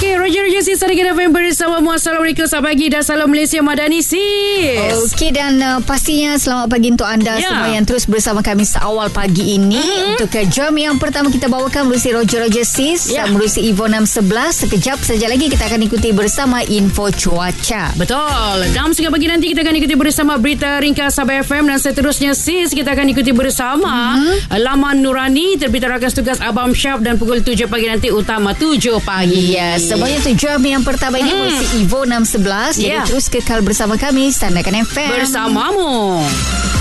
Okey, Roger Sis hari kita bersama. Assalamualaikum, selamat pagi dan salam Malaysia Madani Sis. Okey, dan pastinya selamat pagi untuk anda semua yang terus bersama kami seawal pagi ini. Untuk jam yang pertama kita bawakan melalui Roger Sis, melalui Evo 611. Sekejap saja lagi kita akan ikuti bersama info cuaca. Betul. Dalam setengah pagi nanti kita akan ikuti bersama berita ringkas Sabah FM, dan seterusnya Sis kita akan ikuti bersama Laman Nurani, terbitan rakan tugas Abang Syaf, dan pukul 7 pagi nanti utama 7 pagi. Semuanya tu jam yang pertama ini melalui Evo 611. Jadi terus kekal bersama kami, Standarkan FM bersamamu.